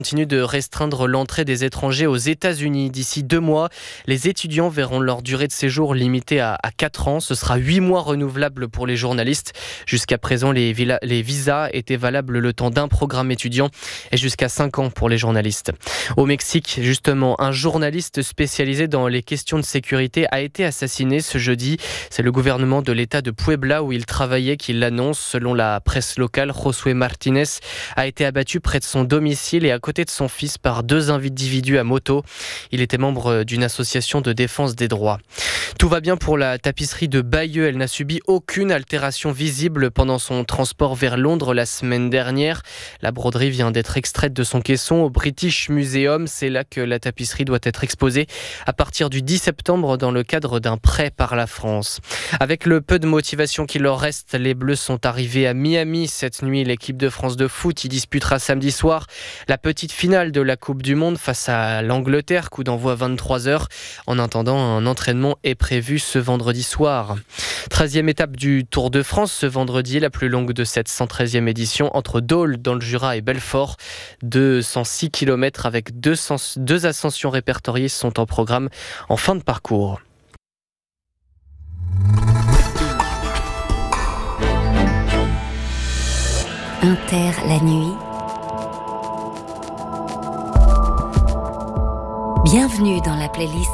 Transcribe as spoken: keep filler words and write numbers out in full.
Continue de restreindre l'entrée des étrangers aux États-Unis. D'ici deux mois, les étudiants verront leur durée de séjour limitée à, à quatre ans. Ce sera huit mois renouvelables pour les journalistes. Jusqu'à présent, les, villa, les visas étaient valables le temps d'un programme étudiant et jusqu'à cinq ans pour les journalistes. Au Mexique, justement, un journaliste spécialisé dans les questions de sécurité a été assassiné ce jeudi. C'est le gouvernement de l'État de Puebla où il travaillait qui l'annonce. Selon la presse locale, Josué Martínez a été abattu près de son domicile et à côté de son fils par deux individus à moto. Il était membre d'une association de défense des droits. Tout va bien pour la tapisserie de Bayeux. Elle n'a subi aucune altération visible pendant son transport vers Londres la semaine dernière. La broderie vient d'être extraite de son caisson au British Museum. C'est là que la tapisserie doit être exposée à partir du dix septembre dans le cadre d'un prêt par la France. Avec le peu de motivation qu'il leur reste, les Bleus sont arrivés à Miami cette nuit. L'équipe de France de foot y disputera samedi soir la petite finale de la Coupe du Monde face à l'Angleterre, coup d'envoi vingt-trois heures. En attendant, un entraînement est prévu ce vendredi soir. treizième étape du Tour de France ce vendredi, la plus longue de cette cent treizième édition, entre Dole dans le Jura et Belfort. deux cent six kilomètres avec deux cents, deux ascensions répertoriées sont en programme en fin de parcours. Inter la nuit. Bienvenue dans la playlist